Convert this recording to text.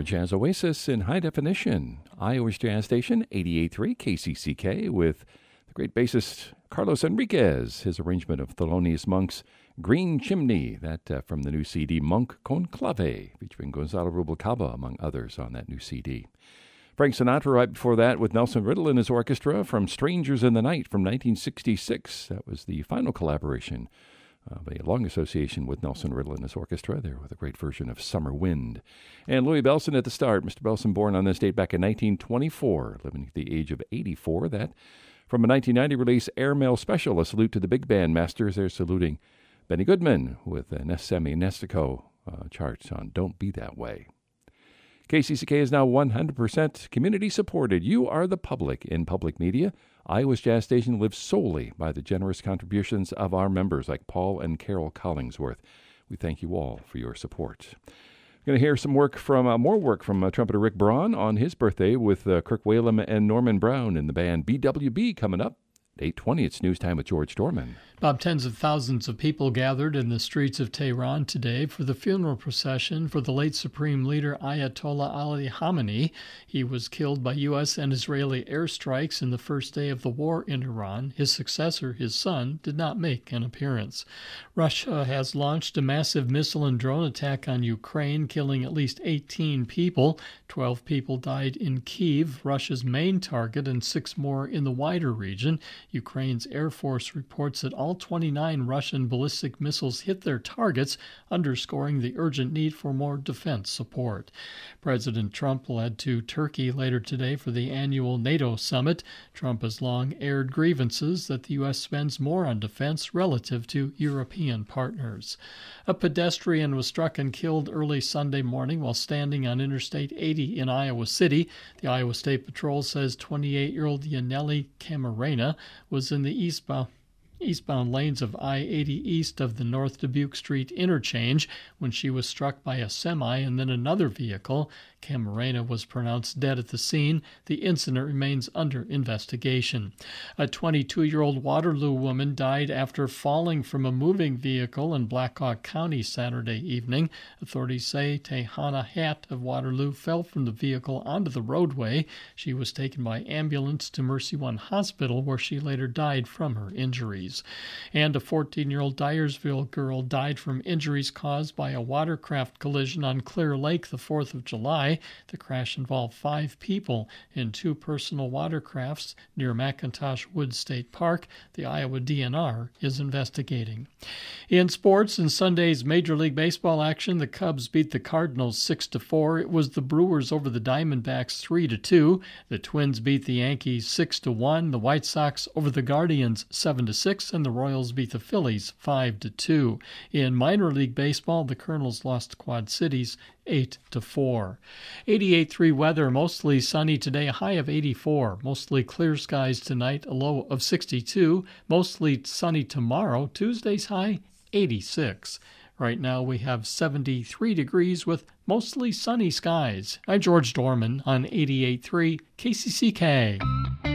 Jazz Oasis in high definition. Iowa's Jazz Station, 88.3 KCCK, with the great bassist Carlos Enriquez, his arrangement of Thelonious Monk's Green Chimney, that from the new CD Monk con Clave, featuring Gonzalo Rubalcaba, among others, on that new CD. Frank Sinatra right before that with Nelson Riddle and his orchestra from Strangers in the Night from 1966. That was the final collaboration of a long association with Nelson Riddle and his orchestra there with a great version of Summer Wind. And Louis Bellson at the start. Mr. Bellson born on this date back in 1924, living at the age of 84. That from a 1990 release, Airmail Special, a salute to the big band masters. They're saluting Benny Goodman with Nessemi Nestico charts on Don't Be That Way. KCCK is now 100% community supported. You are the public in public media. Iowa's Jazz Station lives solely by the generous contributions of our members like Paul and Carol Collingsworth. We thank you all for your support. We're going to hear some work from more work from trumpeter Rick Braun on his birthday with Kirk Whalum and Norman Brown in the band BWB coming up. 8:20, it's news time with George Dorman. Bob, tens of thousands of people gathered in the streets of Tehran today for the funeral procession for the late Supreme Leader Ayatollah Ali Khamenei. He was killed by U.S. and Israeli airstrikes in the first day of the war in Iran. His successor, his son, did not make an appearance. Russia has launched a massive missile and drone attack on Ukraine, killing at least 18 people. 12 people died in Kyiv, Russia's main target, and 6 more in the wider region. Ukraine's Air Force reports that all 29 Russian ballistic missiles hit their targets, underscoring the urgent need for more defense support. President Trump will head to Turkey later today for the annual NATO summit. Trump has long aired grievances that the U.S. spends more on defense relative to European partners. A pedestrian was struck and killed early Sunday morning while standing on Interstate 80 in Iowa City. The Iowa State Patrol says 28-year-old Yaneli Camarena was in the eastbound lanes of I-80 east of the North Dubuque Street interchange when she was struck by a semi and then another vehicle. Camarena was pronounced dead at the scene. The incident remains under investigation. A 22-year-old Waterloo woman died after falling from a moving vehicle in Blackhawk County Saturday evening. Authorities say Tehana Hatt of Waterloo fell from the vehicle onto the roadway. She was taken by ambulance to Mercy One Hospital, where she later died from her injuries. And a 14-year-old Dyersville girl died from injuries caused by a watercraft collision on Clear Lake the 4th of July. The crash involved 5 people in 2 personal watercrafts near McIntosh Woods State Park. The Iowa DNR is investigating. In sports, in Sunday's Major League Baseball action, the Cubs beat the Cardinals 6-4. It was the Brewers over the Diamondbacks 3-2. The Twins beat the Yankees 6-1. The White Sox over the Guardians 7-6. And the Royals beat the Phillies 5-2. In minor league baseball, the Colonels lost Quad Cities 8-4. 88.3 weather, mostly sunny today, a high of 84. Mostly clear skies tonight, a low of 62. Mostly sunny tomorrow, Tuesday's high 86. Right now we have 73 degrees with mostly sunny skies. I'm George Dorman on 88.3 KCCK.